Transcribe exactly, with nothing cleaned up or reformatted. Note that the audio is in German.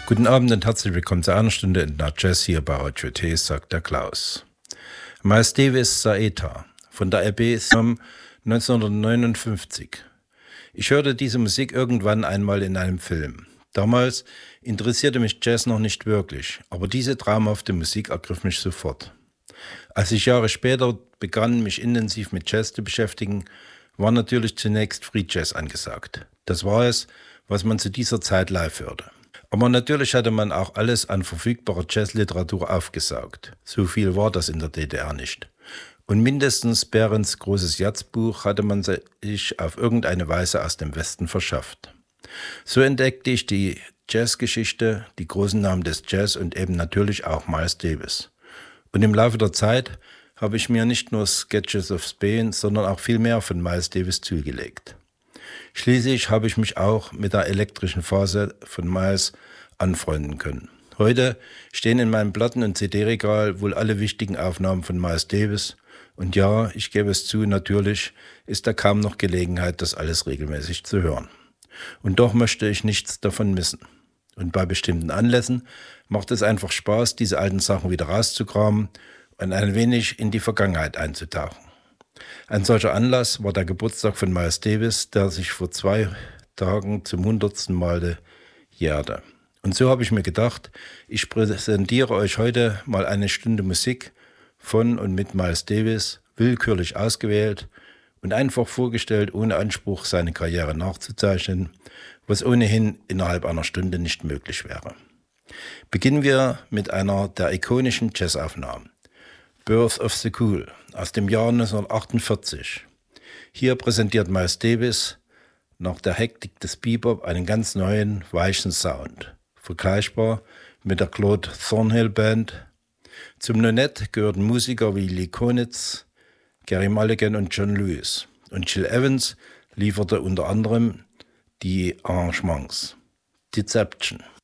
Guten Abend und herzlich willkommen zur einer Stunde in der Jazz hier bei Radio T, sagt der Klaus. Miles Davis, Saeta von der L P neunzehnhundertneunundfünfzig. Ich hörte diese Musik irgendwann einmal in einem Film. Damals interessierte mich Jazz noch nicht wirklich, aber diese traumhafte Musik ergriff mich sofort. Als ich Jahre später begann, mich intensiv mit Jazz zu beschäftigen, war natürlich zunächst Free Jazz angesagt. Das war es, was man zu dieser Zeit live hörte. Aber natürlich hatte man auch alles an verfügbarer Jazzliteratur aufgesaugt. So viel war das in der D D R nicht. Und mindestens Behrens großes Jazzbuch hatte man sich auf irgendeine Weise aus dem Westen verschafft. So entdeckte ich die Jazzgeschichte, die großen Namen des Jazz und eben natürlich auch Miles Davis. Und im Laufe der Zeit habe ich mir nicht nur Sketches of Spain, sondern auch viel mehr von Miles Davis zugelegt. Schließlich habe ich mich auch mit der elektrischen Phase von Miles anfreunden können. Heute stehen in meinem Platten- und C D-Regal wohl alle wichtigen Aufnahmen von Miles Davis. Und ja, ich gebe es zu, natürlich ist da kaum noch Gelegenheit, das alles regelmäßig zu hören. Und doch möchte ich nichts davon missen. Und bei bestimmten Anlässen macht es einfach Spaß, diese alten Sachen wieder rauszukramen und ein wenig in die Vergangenheit einzutauchen. Ein solcher Anlass war der Geburtstag von Miles Davis, der sich vor zwei Tagen zum hundertsten Mal jährte. Und so habe ich mir gedacht, ich präsentiere euch heute mal eine Stunde Musik von und mit Miles Davis, willkürlich ausgewählt und einfach vorgestellt, ohne Anspruch, seine Karriere nachzuzeichnen, was ohnehin innerhalb einer Stunde nicht möglich wäre. Beginnen wir mit einer der ikonischen Jazzaufnahmen. Birth of the Cool aus dem Jahr neunzehnhundertachtundvierzig. Hier präsentiert Miles Davis nach der Hektik des Bebop einen ganz neuen, weichen Sound, vergleichbar mit der Claude Thornhill Band. Zum Nonet gehörten Musiker wie Lee Konitz, Gerry Mulligan und John Lewis. Und Gil Evans lieferte unter anderem die Arrangements. Deception.